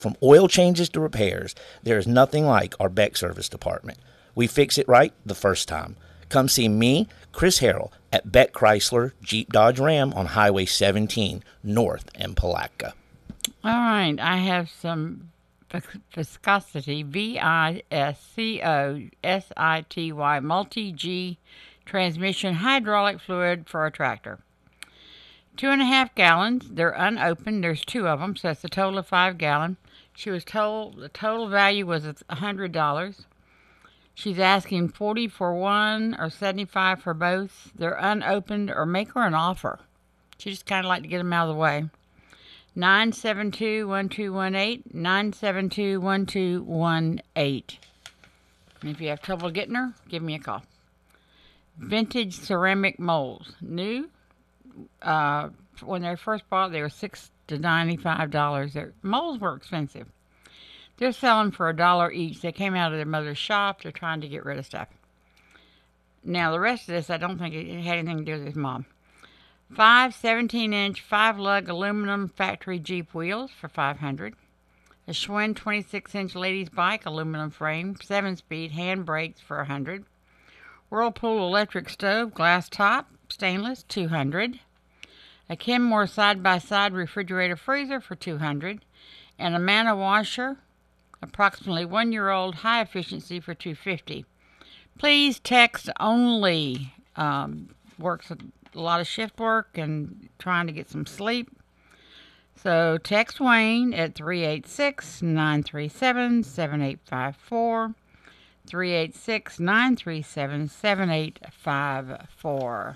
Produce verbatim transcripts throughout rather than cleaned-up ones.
From oil changes to repairs, there is nothing like our Beck Service Department. We fix it right the first time. Come see me, Chris Harrell, at Beck Chrysler Jeep Dodge Ram on Highway seventeen, north in Palatka. All right, I have some viscosity, V I S C O S I T Y, multi-G transmission hydraulic fluid for a tractor. Two and a half gallons. They're unopened. There's two of them, so that's a total of five gallon. She was told the total value was one hundred dollars. She's asking forty dollars for one or seventy-five dollars for both. They're unopened, or make her an offer. She just kind of like to get them out of the way. nine seven two, one two one eight, nine seven two, one two one eight. And if you have trouble getting her, give me a call. Vintage ceramic molds. New. Uh, when they first bought, they were six to ninety-five dollars. Their molds were expensive. They're selling for a dollar each. They came out of their mother's shop. They're trying to get rid of stuff. Now, the rest of this, I don't think it had anything to do with his mom. Five seventeen-inch, five-lug aluminum factory Jeep wheels for five hundred dollars. A Schwinn twenty-six-inch ladies' bike, aluminum frame, seven-speed hand brakes for one hundred dollars. Whirlpool electric stove, glass top, stainless, two hundred dollars. A Kenmore side-by-side refrigerator freezer for two hundred dollars. And a Manna washer, approximately one-year-old, high efficiency for two hundred fifty dollars. Please text only. Um, works a lot of shift work and trying to get some sleep. So text Wayne at three eight six, nine three seven, seven eight five four. three eight six, nine three seven, seven eight five four.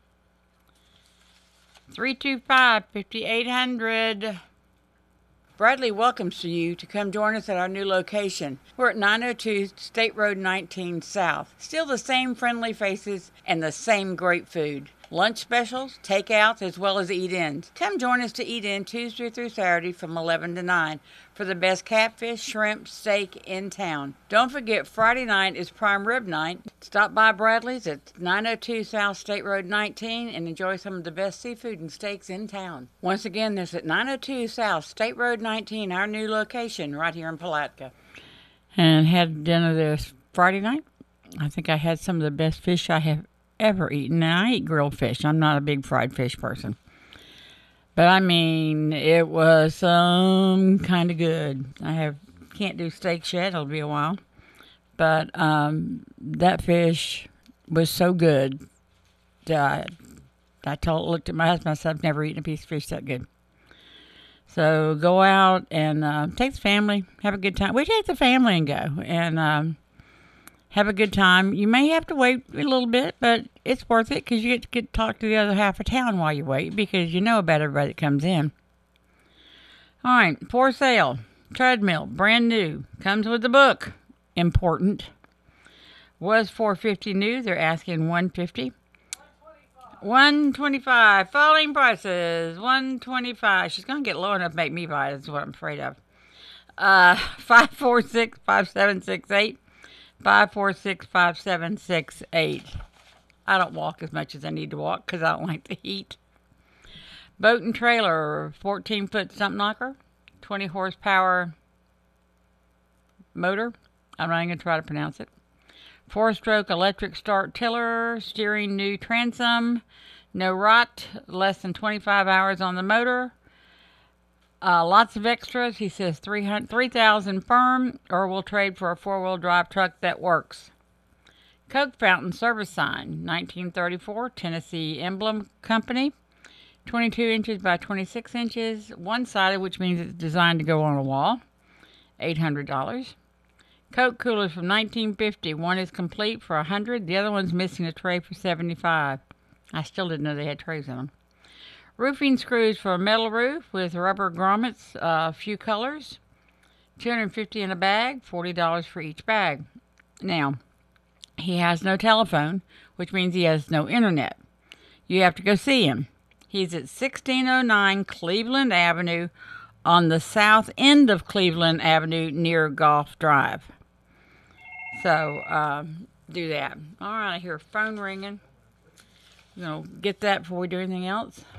three two five, five eight zero zero. Bradley welcomes you to come join us at our new location. We're at nine oh two State Road nineteen South. Still the same friendly faces and the same great food. Lunch specials, takeouts, as well as eat-ins. Come join us to eat in Tuesday through Saturday from eleven to nine for the best catfish, shrimp, steak in town. Don't forget, Friday night is prime rib night. Stop by Bradley's at nine oh two South State Road nineteen and enjoy some of the best seafood and steaks in town. Once again, this is at nine oh two South State Road nineteen, our new location right here in Palatka. And had dinner this Friday night. I think I had some of the best fish I have ever eaten. Now, I eat grilled fish. I'm not a big fried fish person. But, I mean, it was um, kind of good. I have can't do steaks yet. It'll be a while. But um, that fish was so good that I, I told, looked at my husband. I said, I've never eaten a piece of fish that good. So go out and uh, take the family. Have a good time. We take the family and go. And um, have a good time. You may have to wait a little bit, but it's worth it because you get to get to talk to the other half of town while you wait because you know about everybody that comes in. All right, for sale, treadmill, brand new, comes with the book. Important. Was four hundred fifty dollars new. They're asking one hundred fifty dollars. one twenty-five. Falling prices. one twenty-five. She's going to get low enough to make me buy it. That's what I'm afraid of. Uh, five four six, five seven six eight. five four six, five seven six eight. I don't walk as much as I need to walk because I don't like the heat. Boat and trailer, fourteen-foot stump knocker, twenty horsepower motor. I'm not even going to try to pronounce it. Four-stroke electric start tiller, steering new transom, no rot, less than twenty-five hours on the motor. Uh, lots of extras. He says three thousand firm, or we'll trade for a four-wheel drive truck that works. Coke fountain service sign, nineteen thirty-four, Tennessee Emblem Company, twenty-two inches by twenty-six inches, one-sided, which means it's designed to go on a wall, eight hundred dollars. Coke coolers from nineteen fifty, one is complete for one hundred dollars, the other one's missing a tray for seventy-five dollars. I still didn't know they had trays in them. Roofing screws for a metal roof with rubber grommets, a uh, few colors. two hundred fifty dollars in a bag, forty dollars for each bag. Now, he has no telephone, which means he has no internet. You have to go see him. He's at sixteen oh nine Cleveland Avenue on the south end of Cleveland Avenue near Golf Drive. So, um, do that. All right, I hear a phone ringing. You know, get that before we do anything else.